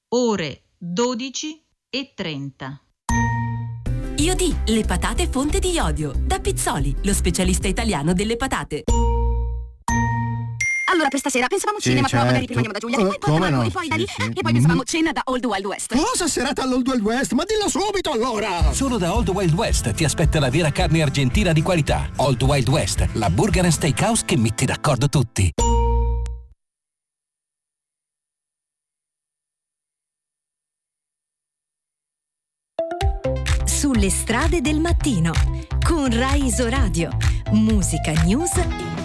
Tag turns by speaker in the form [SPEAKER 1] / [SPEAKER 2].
[SPEAKER 1] ore 12:30.
[SPEAKER 2] Iodì, le patate fonte di iodio. Da Pizzoli, lo specialista italiano delle patate.
[SPEAKER 3] Allora, per stasera pensavamo cinema, però magari prima andiamo da Giulia, e poi
[SPEAKER 4] come no?
[SPEAKER 3] da lì,
[SPEAKER 4] Sì.
[SPEAKER 3] e poi pensavamo cena da Old Wild West.
[SPEAKER 4] Cosa serata all'Old Wild West? Ma dillo subito allora!
[SPEAKER 5] Solo da Old Wild West ti aspetta la vera carne argentina di qualità. Old Wild West, la burger and steakhouse che mette d'accordo tutti.
[SPEAKER 2] Sulle strade del mattino con Rai Isoradio. Musica, news